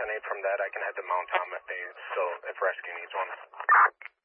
10-8 from that. I can head to Mount Tom if rescue needs one.